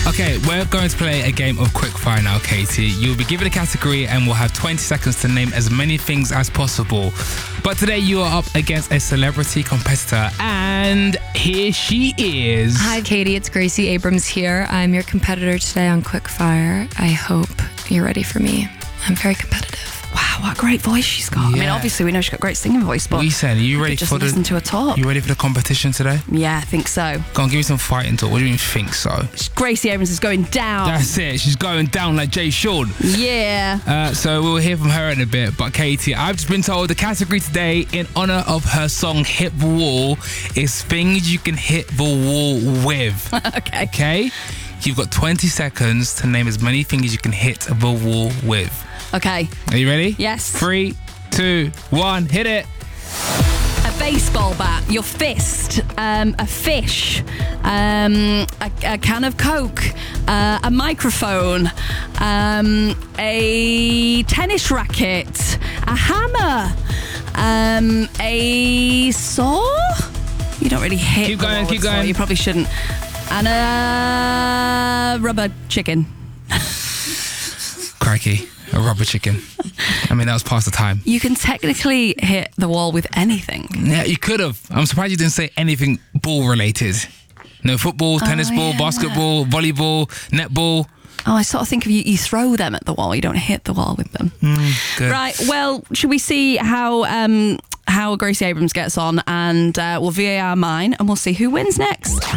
Okay, we're going to play a game of quickfire now, Katie. You'll be given a category and we'll have 20 seconds to name as many things as possible. But today you are up against a celebrity competitor, and here she is. Hi, Katie. It's Gracie Abrams here. I'm your competitor today on Quickfire. I hope you're ready for me. I'm very competitive. Wow, what a great voice she's got. I mean, Yeah. obviously we know she's got a great singing voice, but What are you saying? Are you ready just for listen to her talk. You ready for the competition today? Yeah, I think so. Go on, give me some fighting talk. What do you mean think so? Gracie Abrams is going down. That's it. She's going down like Jay Sean. Yeah. So we'll hear from her in a bit. But Katie, I've just been told the category today, in honour of her song Hit the Wall, is things you can hit the wall with. Okay. Okay? You've got 20 seconds to name as many things you can hit the wall with. Okay. Are you ready? Yes. 3, 2, 1, hit it. A baseball bat, your fist, a fish, a can of Coke, a microphone, a tennis racket, a hammer, a saw. You don't really hit. Keep the going, wall with keep a saw, going. You probably shouldn't. And a rubber chicken. Crikey. A rubber chicken. I mean, that was past the time. You can technically hit the wall with anything. Yeah, you could have. I'm surprised you didn't say anything ball related. No football, tennis ball, yeah. basketball, volleyball, netball. Oh, I sort of think of you throw them at the wall. You don't hit the wall with them. Good. Right. Well, should we see how Gracie Abrams gets on, and we'll VAR mine, and we'll see who wins next.